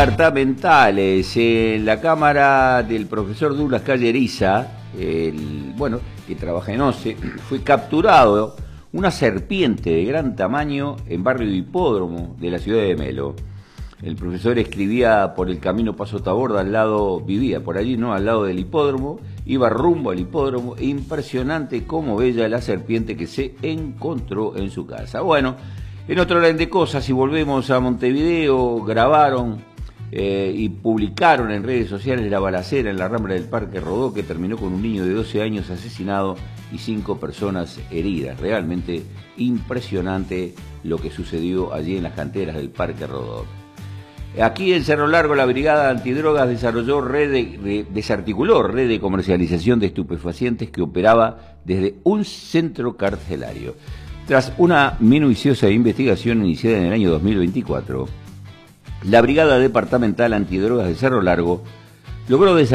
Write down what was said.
Departamentales, en la cámara del profesor Douglas Calleriza, que trabaja en OCE, fue capturado una serpiente de gran tamaño en barrio Hipódromo de la ciudad de Melo. El profesor escribía por el camino Paso Taborda, vivía por allí, ¿no? Al lado del hipódromo, iba rumbo al hipódromo. Impresionante cómo bella la serpiente que se encontró en su casa. Bueno, en otro orden de cosas, si volvemos a Montevideo, grabaron y publicaron en redes sociales la balacera en la Rambla del Parque Rodó, que terminó con un niño de 12 años asesinado y 5 personas heridas. Realmente impresionante lo que sucedió allí en las canteras del Parque Rodó. Aquí en Cerro Largo, la Brigada Antidrogas desarticuló red de comercialización de estupefacientes que operaba desde un centro carcelario. Tras una minuciosa investigación iniciada en el año 2024, la Brigada Departamental Antidrogas de Cerro Largo logró